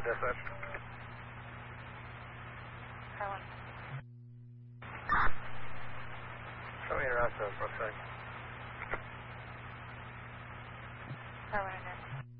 dispatch. Helen. Show me your access, what's that? Helen.